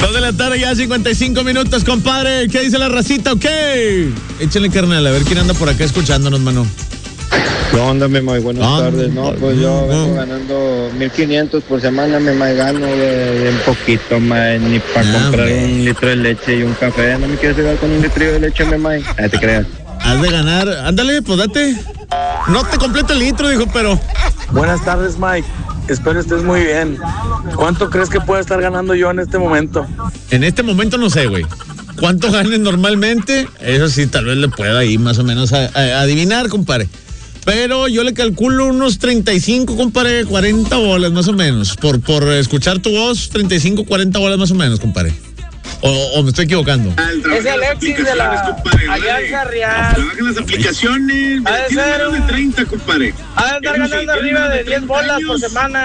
2 de la tarde, ya 55 minutos, compadre. ¿Qué dice la racita? Ok. Échale, carnal, a ver quién anda por acá escuchándonos, mano. ¿Qué onda, mi May? Buenas tardes. No, pues yo vengo ganando 1,500 por semana, mi May, gano un poquito, May, ni para comprar un litro de leche y un café. No me quieres ayudar con un litro de leche, mi May. Ahí te creas. Has de ganar. Ándale, pues date. No te completo el litro, dijo, pero... Buenas tardes, Mike. Espero estés muy bien. ¿Cuánto crees que pueda estar ganando yo en este momento? En este momento no sé, güey. ¿Cuánto ganes normalmente? Eso sí, tal vez le pueda ahí más o menos adivinar, compadre. Pero yo le calculo unos 35, compadre, 40 bolas más o menos. Por escuchar tu voz, 35, 40 bolas más o menos, compadre. ¿O me estoy equivocando? Es Alexis de la Alianza Real. Trabajan las aplicaciones. Tiene menos de 30, compadre. Ha de estar ganando arriba de 10 bolas por semana.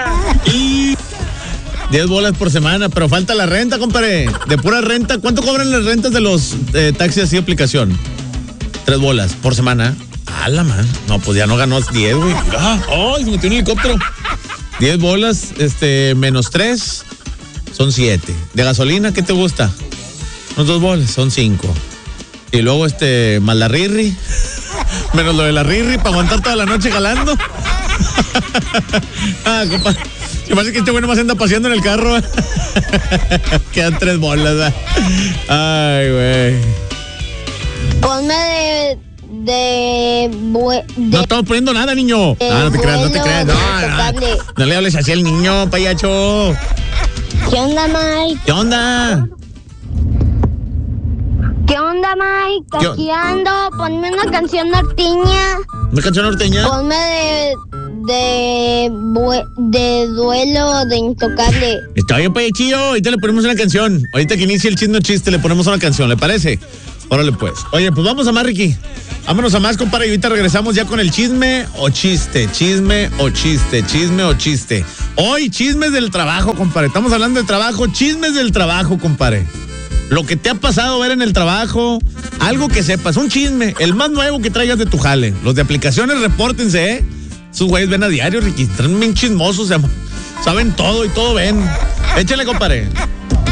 10 bolas por semana, pero falta la renta, compadre. De pura renta, ¿cuánto cobran las rentas de los taxis así de aplicación? 3 bolas por semana. ¡Ah, la man! No, pues ya no ganó 10, güey. ¡Ay, se metió un helicóptero! 10 bolas, menos 3, son 7. ¿De gasolina qué te gusta? Unos 2 bolas, son 5. Y luego, más la rirri, menos lo de la rirri, para aguantar toda la noche jalando. Compadre. Se me hace que este güey nomás anda paseando en el carro. Quedan 3 bolas, ¿verdad? Ay, güey. Ponme no estamos poniendo nada, niño. No te creas, no te creas. No le hables así al niño, payacho. ¿Qué onda, Mike? ¿Qué onda? ¿Qué onda, Mike? Aquí ando. Ponme una canción norteña. ¿Una canción norteña? Ponme de duelo de Intocable. Está bien, payachillo. Ahorita le ponemos una canción. Ahorita que inicie el chisme o chiste, le ponemos una canción, ¿le parece? Órale, pues. Oye, pues vamos a más, Ricky. Vámonos a más, compadre. Y ahorita regresamos ya con el chisme o chiste. Chisme o chiste. Chisme o chiste. Hoy, chismes del trabajo, compadre. Estamos hablando de trabajo. Chismes del trabajo, compadre. Lo que te ha pasado ver en el trabajo. Algo que sepas. Un chisme. El más nuevo que traigas de tu jale. Los de aplicaciones, repórtense, ¿eh? Esos güeyes ven a diario, Ricky. Están bien chismosos, saben todo y todo ven. Échale, compadre.